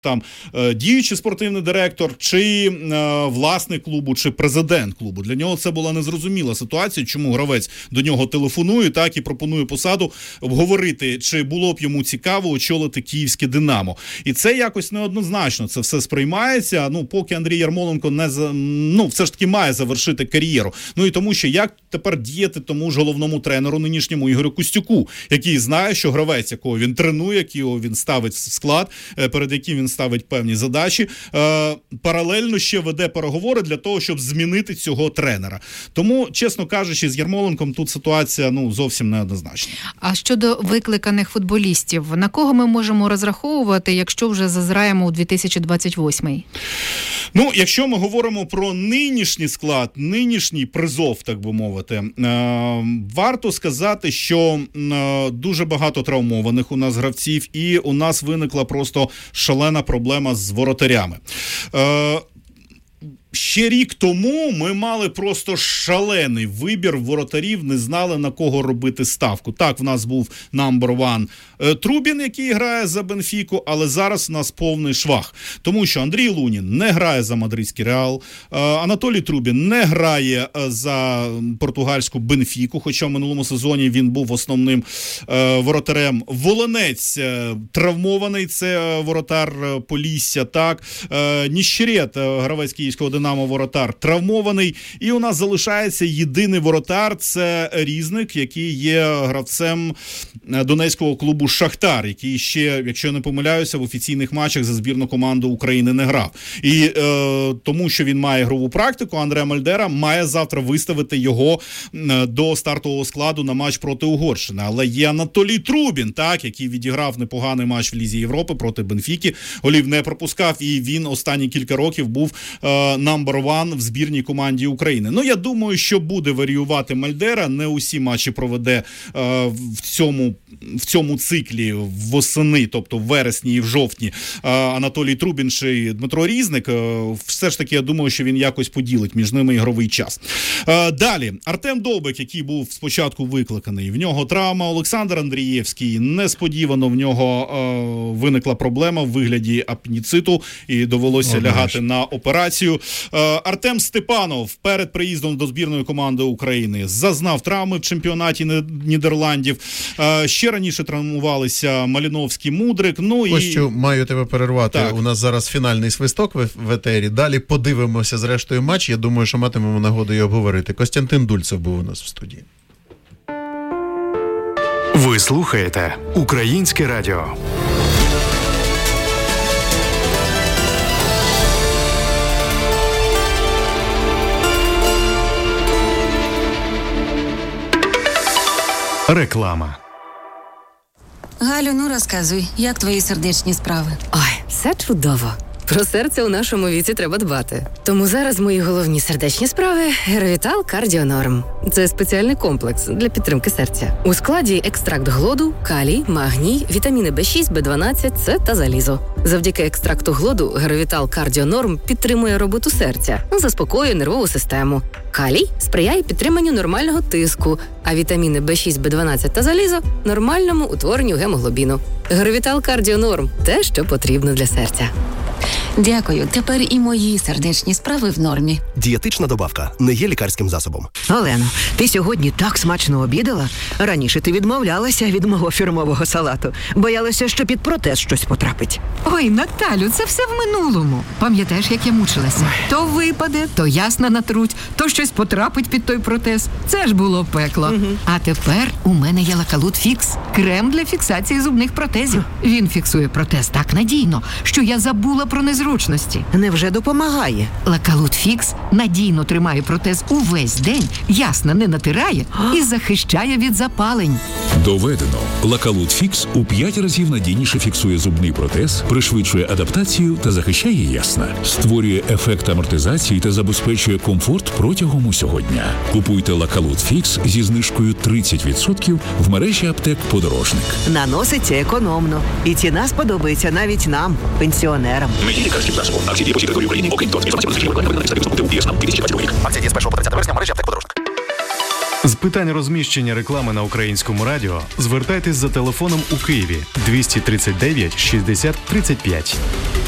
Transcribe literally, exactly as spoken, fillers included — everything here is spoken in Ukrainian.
там е, діючий спортивний директор, чи е, власник клубу, чи президент клубу. Для нього це була незрозуміла ситуація, чому гравець до нього телефонує, так, і пропонує посаду обговорити, чи було б йому цікаво очолити київське «Динамо». І це якось неоднозначно, це все сприймається, ну, поки Андрій Ярмоленко не, за, ну, все ж таки має завершити кар'єру. Ну, і тому, що як тепер діяти тому ж головному тренеру нинішньому Ігорю Костюку, який знає, що гравець, якого він тренує, якого він ставить в склад, перед яким він ставить певні задачі, е, паралельно ще веде переговори для того, щоб змінити цього тренера. Тому, чесно кажучи, з Ярмоленком тут ситуація, ну, зовсім неоднозначна. А щодо викликаних футболістів, на кого ми можемо розраховувати, якщо вже зазираємо у дві тисячі двадцять восьмий? Ну, якщо ми говоримо про нинішній склад, нинішній призов, так би мовити, е, варто сказати, що е, дуже багато травмованих у нас гравців, і у нас виникла просто шалена проблема з воротарями. Е, Ще рік тому ми мали просто шалений вибір воротарів, не знали, на кого робити ставку. Так, в нас був number one Трубін, який грає за Бенфіку, але зараз в нас повний швах. Тому що Андрій Лунін не грає за мадридський Реал, Анатолій Трубін не грає за португальську Бенфіку, хоча в минулому сезоні він був основним воротарем. Волинець травмований, це воротар Полісся, так. Ніщерет, гравець київського «Динамо», воротар травмований, і у нас залишається єдиний воротар, це Різник, який є гравцем донецького клубу «Шахтар», який ще, якщо я не помиляюся, в офіційних матчах за збірну команду України не грав. І е, тому, що він має ігрову практику, Андреа Мальдера має завтра виставити його е, до стартового складу на матч проти Угорщини. Але є Анатолій Трубін, так, який відіграв непоганий матч в Лізі Європи проти Бенфіки, голів не пропускав, і він останні кілька років був е, number one в збірній команді України. Ну, я думаю, що буде варіювати Мальдера, не усі матчі проведе е, в цьому в цьому циклі восени, тобто в вересні і в жовтні, Анатолій Трубін чи Дмитро Різник. Все ж таки, я думаю, що він якось поділить між ними ігровий час. Далі, Артем Довбик, який був спочатку викликаний. В нього травма. Олександр Андрієвський. Несподівано в нього виникла проблема в вигляді апендициту і довелося О, лягати на операцію. Артем Степанов перед приїздом до збірної команди України зазнав травми в чемпіонаті Нідерландів. Ще раніше травмувалися Маліновський, Мудрик. Ну і... Ось що, маю тебе перервати. Так. У нас зараз фінальний свисток в, в етері. Далі подивимося зрештою матч. Я думаю, що матимемо нагоду і обговорити. Костянтин Дульцев був у нас в студії. Ви слухаєте Українське радіо. Реклама. Галю, ну розказуй, як твої сердечні справи? Ой, все чудово. Про серце у нашому віці треба дбати. Тому зараз мої головні сердечні справи – Геровітал Кардіонорм. Це спеціальний комплекс для підтримки серця. У складі екстракт глоду, калій, магній, вітаміни Б шість, Б дванадцять, С та залізо. Завдяки екстракту глоду Геровітал Кардіонорм підтримує роботу серця, заспокоює нервову систему. Калій сприяє підтриманню нормального тиску, а вітаміни Б шість, Б дванадцять та залізо – нормальному утворенню гемоглобіну. Геровітал Кардіонорм – те, що потрібно для серця. Дякую. Тепер і мої сердечні справи в нормі. Дієтична добавка не є лікарським засобом. Олено, ти сьогодні так смачно обідала. Раніше ти відмовлялася від мого фірмового салату. Боялася, що під протез щось потрапить. Ой, Наталю, це все в минулому. Пам'ятаєш, як я мучилася? То випаде, то ясна натруть, то щось потрапить під той протез. Це ж було пекло. Угу. А тепер у мене є Лакалут Фікс. Крем для фіксації зубних протезів. Він фіксує протез так надійно, що я забула про незручності. Невже допомагає? Лакалут Фікс надійно тримає протез увесь день, ясно не натирає і захищає від запалень. Доведено. Лакалут Фікс у п'ять разів надійніше фіксує зубний протез, пришвидшує адаптацію та захищає ясна. Створює ефект амортизації та забезпечує комфорт протягом усього дня. Купуйте Лакалут Фікс зі знижкою тридцять відсотків в мережі аптек «Подорожник». Наноситься економно. І ціна сподобається навіть нам, пенсіонерам. Не є лікарським засобом. Акції діє по всій території України. Окрім того, інформація про виконання на сайті ЄС дві тисячі двадцятого рік. Акція діє з першого по тридцяте вересня в мережі аптек «Подорожник». З питань розміщення реклами на Українському радіо звертайтесь за телефоном у Києві двісті тридцять дев'ять шістдесят тридцять п'ять.